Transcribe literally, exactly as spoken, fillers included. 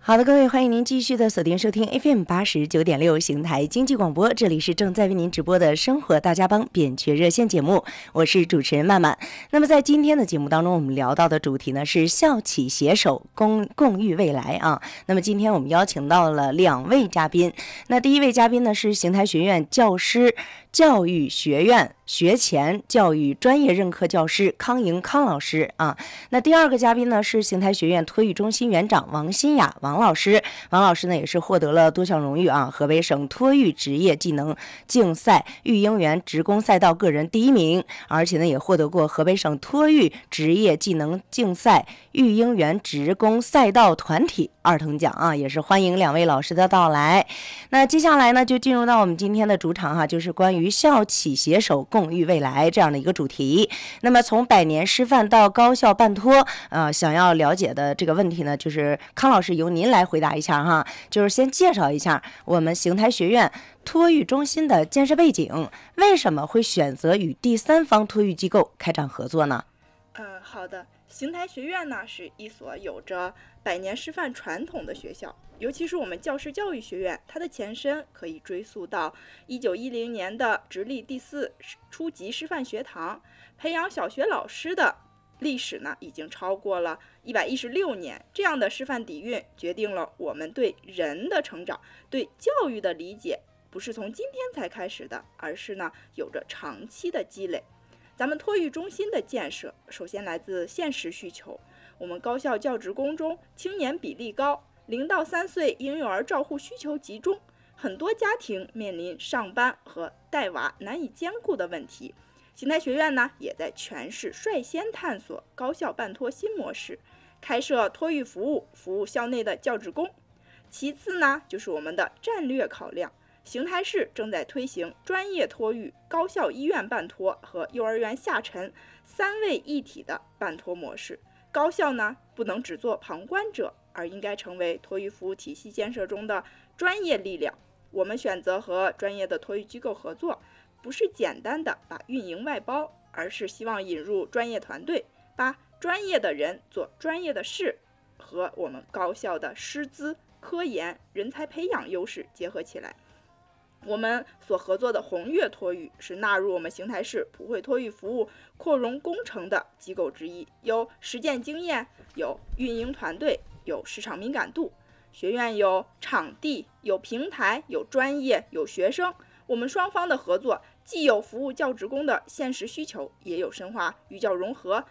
好的，各位，欢迎您继续的锁定收听 F M 八十九点六邢台经济广播，这里是正在为您直播的生活大家帮扁鹊热线节目，我是主持人曼曼。那么在今天的节目当中，我们聊到的主题呢是校企携手共共育未来啊。那么今天我们邀请到了两位嘉宾，那第一位嘉宾呢是邢台学院教师教育学院学前教育专业任课教师康莹康老师啊。那第二个嘉宾呢是邢台学院托育中心园长王新雅王老师，王老师呢也是获得了多项荣誉啊，河北省托育职业技能竞赛育婴园职工赛道个人第一名，而且呢也获得过河北省托育职业技能竞赛育婴园职工赛道团体二等奖啊，也是欢迎两位老师的到来。那接下来呢就进入到我们今天的主场哈、啊，就是关于校企携手共育未来这样的一个主题。那么从百年师范到高校办托，呃，想要了解的这个问题呢，就是康老师由您来回答一下哈，就是先介绍一下我们邢台学院托育中心的建设背景，为什么会选择与第三方托育机构开展合作呢？ 嗯，好的。邢台学院呢是一所有着百年师范传统的学校，尤其是我们教师教育学院，它的前身可以追溯到一九一零年的直隶第四初级师范学堂，培养小学老师的历史呢已经超过了一百一十六年。这样的师范底蕴决定了我们对人的成长、对教育的理解不是从今天才开始的，而是呢有着长期的积累。咱们托育中心的建设首先来自现实需求，我们高校教职工中青年比例高，零到三岁婴幼儿照护需求集中，很多家庭面临上班和带娃难以兼顾的问题。邢台学院呢也在全市率先探索高校办托新模式，开设托育服务，服务校内的教职工。其次呢就是我们的战略考量，邢台市正在推行专业托育、高校医院办托和幼儿园下沉三位一体的办托模式。高校呢不能只做旁观者，而应该成为托育服务体系建设中的专业力量。我们选择和专业的托育机构合作，不是简单的把运营外包，而是希望引入专业团队，把专业的人做专业的事，和我们高校的师资、科研、人才培养优势结合起来。我们所合作的宏悦托育是纳入我们邢台市普惠托育服务扩容工程的机构之一，有实践经验，有运营团队，有市场敏感度。学院有场地，有平台，有专业，有学生。我们双方的合作既有服务教职工的现实需求，也有深化寓教融合、